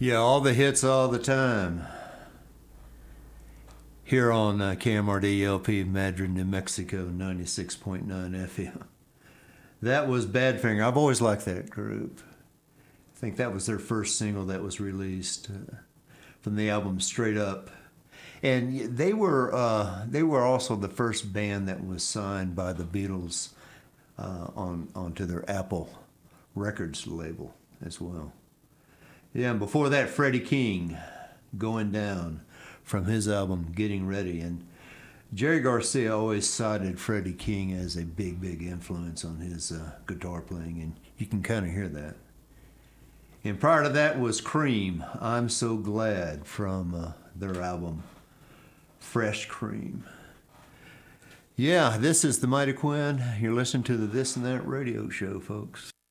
Yeah, all the hits all the time. Here on KMRD LP Madrid, New Mexico, 96.9 FM. That was Badfinger. I've always liked that group. I think that was their first single that was released from the album Straight Up. And they were also the first band that was signed by the Beatles onto their Apple Records label as well. Yeah, and before that, Freddie King, Going Down, from his album Getting Ready. And Jerry Garcia always cited Freddie King as a big, big influence on his guitar playing, and you can kind of hear that. And prior to that was Cream, I'm So Glad, from their album Fresh Cream. Yeah, this is the Mighty Quinn. You're listening to the This and That radio show, folks.